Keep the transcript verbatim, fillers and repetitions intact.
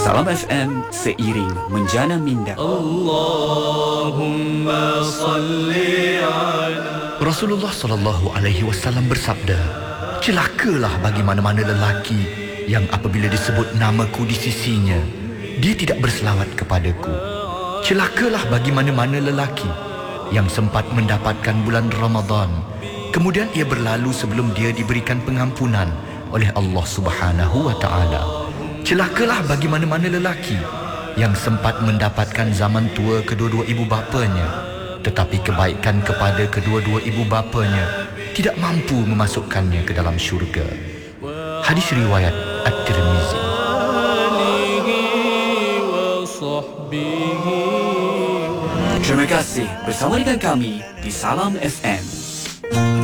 Salam F M, seiring menjana minda. Allahumma salli ala Rasulullah sallallahu alaihi wasallam bersabda, celakalah bagi mana-mana lelaki yang apabila disebut namaku di sisinya, dia tidak berselawat kepadaku. Celakalah bagi mana-mana lelaki yang sempat mendapatkan bulan Ramadan, kemudian ia berlalu sebelum dia diberikan pengampunan oleh Allah Subhanahu wa taala. Celakalah bagi mana-mana lelaki yang sempat mendapatkan zaman tua kedua-dua ibu bapanya, tetapi kebaikan kepada kedua-dua ibu bapanya tidak mampu memasukkannya ke dalam syurga. Hadis riwayat At-Tirmizi. Terima kasih bersama dengan kami di Salam F M.